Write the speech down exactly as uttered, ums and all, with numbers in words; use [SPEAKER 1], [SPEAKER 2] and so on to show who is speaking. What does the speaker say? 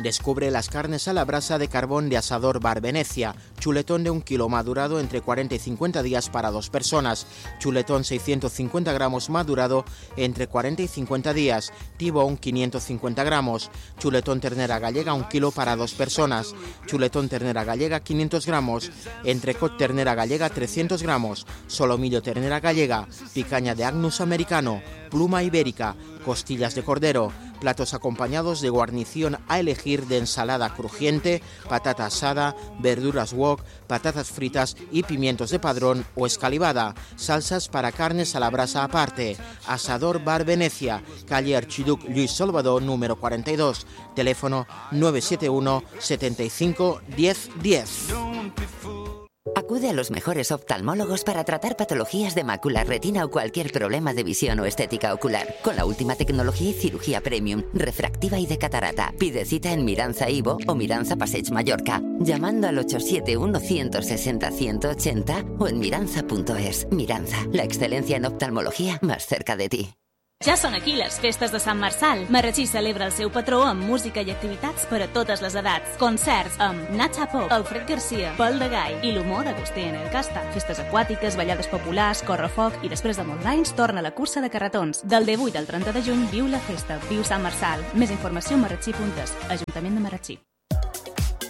[SPEAKER 1] Descubre las carnes a la brasa de carbón de Asador Bar Venecia. Chuletón de un kilo madurado entre cuarenta y cincuenta días para dos personas. Chuletón seiscientos cincuenta gramos madurado entre cuarenta y cincuenta días. Tibón quinientos cincuenta gramos. Chuletón ternera gallega un kilo para dos personas. Chuletón ternera gallega quinientos gramos. Entrecot ternera gallega trescientos gramos. Solomillo ternera gallega. Picaña de Agnus americano. Pluma ibérica. Costillas de cordero. Platos acompañados de guarnición a elegir de ensalada crujiente, patata asada, verduras wok, patatas fritas y pimientos de padrón o escalivada. Salsas para carnes a la brasa aparte. Asador Bar Venecia, calle Archiduc Luis Salvador número cuarenta y dos. Teléfono nueve siete uno, setenta y cinco, diez diez.
[SPEAKER 2] Acude a los mejores oftalmólogos para tratar patologías de mácula, retina o cualquier problema de visión o estética ocular. Con la última tecnología y cirugía premium, refractiva y de catarata. Pide cita en Miranza Ivo o Miranza Passeig Mallorca, llamando al ocho siete uno, uno seis cero, uno uno ocho cero o en miranza punto es. Miranza, la excelencia en oftalmología más cerca de ti.
[SPEAKER 3] Ja són aquí les festes de Sant Marçal. Marratxí celebra el seu patró amb música i activitats per a totes les edats. Concerts amb Nacha Pop, Alfred Garcia, Pol de Gai i l'humor d'Agustí en el Casta. Festes aquàtiques, ballades populars, correfoc i després de molts anys torna la cursa de carretons. Del divuit al trenta de juny viu la festa. Viu Sant Marçal. Més informació a marratxí punt es. Ajuntament de Marratxí.